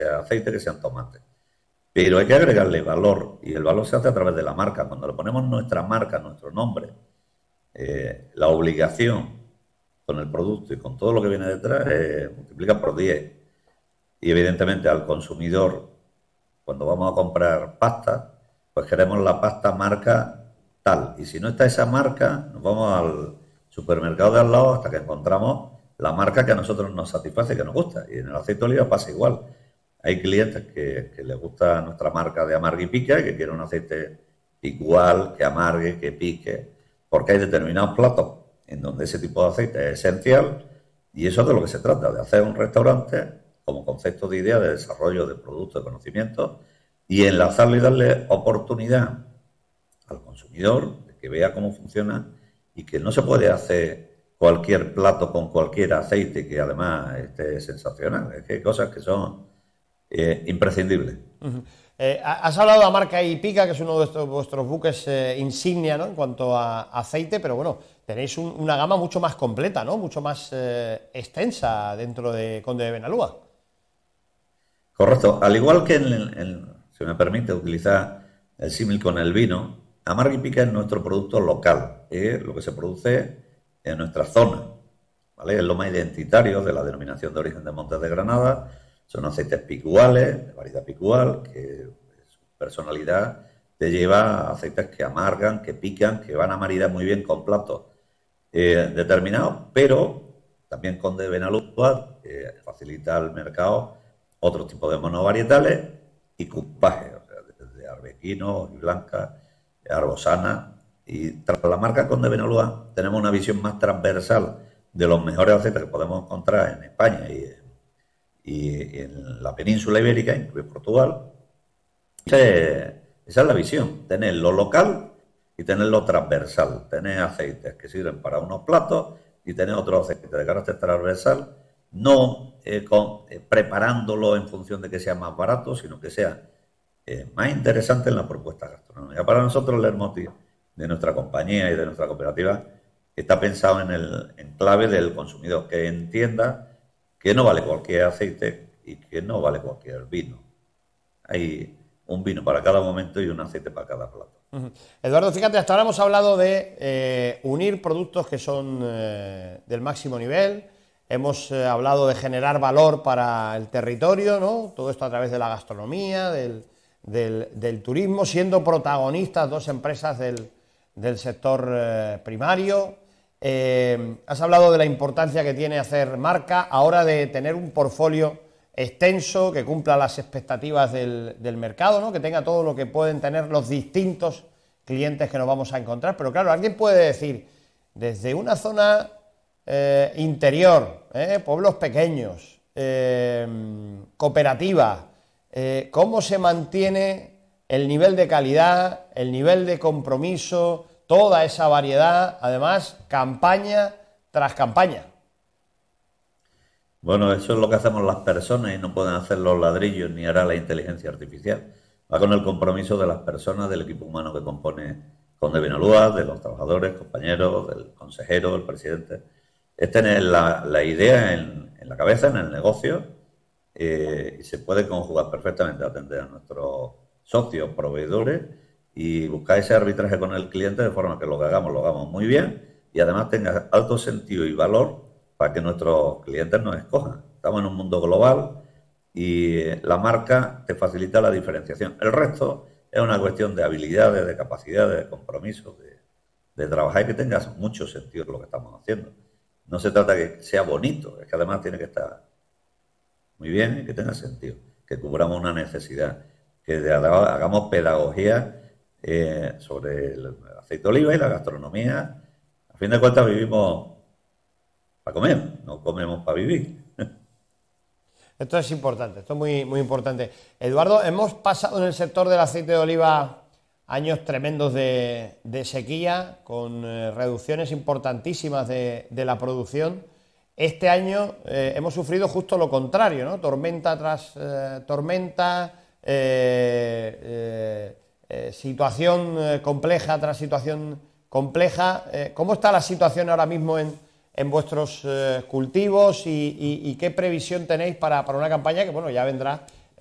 sea aceite, que sean tomates. Pero hay que agregarle valor, y el valor se hace a través de la marca. Cuando le ponemos nuestra marca, nuestro nombre, la obligación con el producto y con todo lo que viene detrás, multiplica por 10. Y evidentemente al consumidor, cuando vamos a comprar pasta, pues queremos la pasta marca tal. Y si no está esa marca, nos vamos al supermercado de al lado hasta que encontramos la marca que a nosotros nos satisface, que nos gusta. Y en el aceite de oliva pasa igual. Hay clientes que les gusta nuestra marca de amargue y pique, que quieren un aceite igual, que amargue, que pique, porque hay determinados platos en donde ese tipo de aceite es esencial, y eso es de lo que se trata, de hacer un restaurante como concepto de idea de desarrollo de productos, de conocimientos, y enlazarle y darle oportunidad al consumidor de que vea cómo funciona, y que no se puede hacer cualquier plato con cualquier aceite que además esté sensacional. Es que hay cosas que son imprescindibles. Has hablado de Amarga y Pica, que es uno de vuestros buques insignia, ¿no?, en cuanto a aceite, pero bueno, tenéis una gama mucho más completa, ¿no?, mucho más extensa dentro de Conde de Benalúa. Correcto. Al igual que si me permite utilizar el símil con el vino, Amarga y Pica es nuestro producto local, lo que se produce en nuestra zona, ¿vale? Es lo más identitario de la denominación de origen de Montes de Granada. Son aceites picuales, de variedad picual, que su personalidad te lleva a aceites que amargan, que pican, que van a maridar muy bien con platos determinados, pero también Conde de Benalúa facilita al mercado otro tipo de monovarietales y cupajes, o sea, desde arbequino, blanca, arbosana. Y tras la marca Conde de Benalúa tenemos una visión más transversal de los mejores aceites que podemos encontrar en España y en la península ibérica, incluye Portugal. Esa es la visión, tener lo local y tener lo transversal, tener aceites que sirven para unos platos y tener otros aceites de carácter transversal, no preparándolo en función de que sea más barato, sino que sea más interesante en la propuesta gastronómica. Para nosotros el leitmotiv de nuestra compañía y de nuestra cooperativa está pensado en clave del consumidor, que entienda que no vale cualquier aceite y que no vale cualquier vino. Hay un vino para cada momento y un aceite para cada plato. Eduardo, fíjate, hasta ahora hemos hablado de unir productos que son del máximo nivel, hemos hablado de generar valor para el territorio, ¿no? Todo esto a través de la gastronomía, del turismo, siendo protagonistas dos empresas del sector primario. Has hablado de la importancia que tiene hacer marca, ahora de tener un portfolio extenso que cumpla las expectativas del mercado, ¿no?, que tenga todo lo que pueden tener los distintos clientes que nos vamos a encontrar. Pero claro, alguien puede decir, desde una zona interior, pueblos pequeños, cooperativa, ¿cómo se mantiene el nivel de calidad, el nivel de compromiso, toda esa variedad, además, campaña tras campaña? Bueno, eso es lo que hacemos las personas y no pueden hacer los ladrillos ni hará la inteligencia artificial. Va con el compromiso de las personas, del equipo humano que compone Conde de Benalúa, de los trabajadores, compañeros, del consejero, del presidente. Es tener la idea en la cabeza, en el negocio, y se puede conjugar perfectamente, atender a nuestros socios, proveedores, y buscar ese arbitraje con el cliente de forma que lo hagamos muy bien y además tenga alto sentido y valor para que nuestros clientes nos escojan. Estamos en un mundo global y la marca te facilita la diferenciación. El resto es una cuestión de habilidades, de capacidades, de compromiso, de trabajar y que tengas mucho sentido lo que estamos haciendo. No se trata de que sea bonito, es que además tiene que estar muy bien y que tenga sentido, que cubramos una necesidad, que hagamos pedagogía sobre el aceite de oliva y la gastronomía. A fin de cuentas vivimos para comer, no comemos para vivir. Esto es importante, esto es muy, muy importante. Eduardo, hemos pasado en el sector del aceite de oliva años tremendos de sequía, con reducciones importantísimas de la producción. Este año hemos sufrido justo lo contrario, ¿no? Tormenta tras tormenta, situación compleja tras situación compleja. ¿Cómo está la situación ahora mismo en vuestros cultivos y qué previsión tenéis para una campaña que, bueno, ya vendrá